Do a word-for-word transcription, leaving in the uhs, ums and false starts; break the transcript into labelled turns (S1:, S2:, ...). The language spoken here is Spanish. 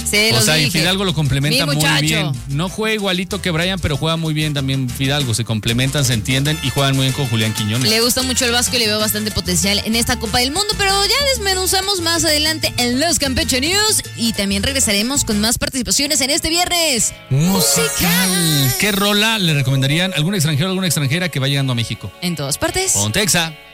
S1: Sí,
S2: o sea,
S1: dije.
S2: y Fidalgo lo complementa
S1: Mi
S2: muy
S1: muchacho.
S2: bien. No juega igualito que Brian, pero juega muy bien también Fidalgo. Se complementan, se entienden y juegan muy bien con Julián Quiñones.
S1: Le gusta mucho el Vasco y le veo bastante potencial en esta Copa del Mundo, pero ya desmenuzamos más adelante en los Campeche News y también regresaremos con más participaciones en este viernes
S2: Musical. ¿Qué rola le recomendarían a algún extranjero o alguna extranjera que va llegando a México?
S1: En todas partes.
S2: Ponte Exa.